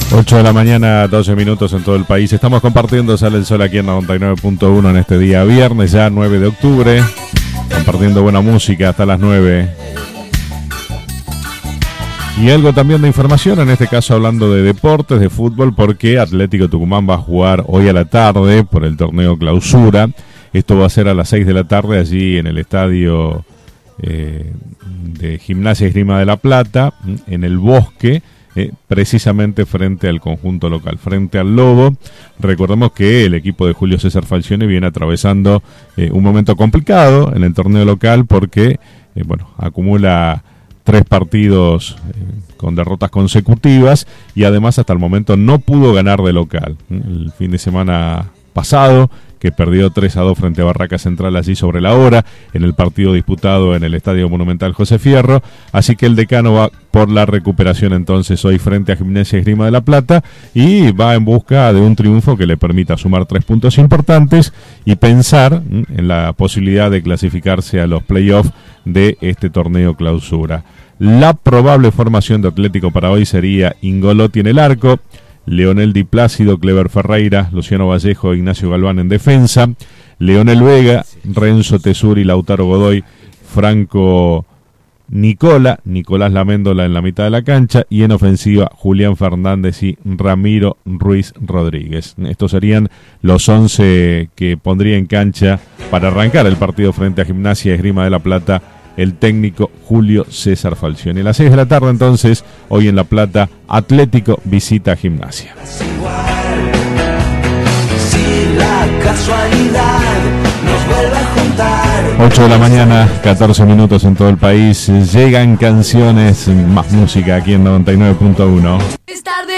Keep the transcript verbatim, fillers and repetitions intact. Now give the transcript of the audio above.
ocho de la mañana, doce minutos en todo el país. Estamos compartiendo Sale el Sol aquí en noventa y nueve punto uno en este día viernes, ya nueve de octubre. Compartiendo buena música hasta las nueve. Y algo también de información, en este caso hablando de deportes, de fútbol, porque Atlético Tucumán va a jugar hoy a la tarde por el torneo Clausura. Esto va a ser a las seis de la tarde allí en el estadio eh, de Gimnasia y Esgrima de la Plata, en el Bosque. Eh, precisamente frente al conjunto local, frente al Lobo. Recordemos que el equipo de Julio César Falcioni viene atravesando eh, un momento complicado en el torneo local porque eh, bueno, acumula tres partidos eh, con derrotas consecutivas y además hasta el momento no pudo ganar de local. El fin de semana pasado, que perdió tres a dos frente a Barraca Central allí sobre la hora, en el partido disputado en el Estadio Monumental José Fierro. Así que el decano va por la recuperación entonces hoy frente a Gimnasia y Esgrima de la Plata y va en busca de un triunfo que le permita sumar tres puntos importantes y pensar en la posibilidad de clasificarse a los playoffs de este torneo Clausura. La probable formación de Atlético para hoy sería Ingolotti en el arco, Leonel Di Plácido, Clever Ferreira, Luciano Vallejo, Ignacio Galván en defensa, Leonel Vega, Renzo Tesuri, Lautaro Godoy, Franco Nicola, Nicolás Laméndola en la mitad de la cancha y en ofensiva Julián Fernández y Ramiro Ruiz Rodríguez. Estos serían los once que pondría en cancha para arrancar el partido frente a Gimnasia y Esgrima de la Plata el técnico Julio César Falcioni. A las seis de la tarde entonces, hoy en La Plata, Atlético visita a Gimnasia. Si la casualidad nos vuelve a juntar. ocho de la mañana, catorce minutos en todo el país. Llegan canciones, más música aquí en noventa y nueve punto uno.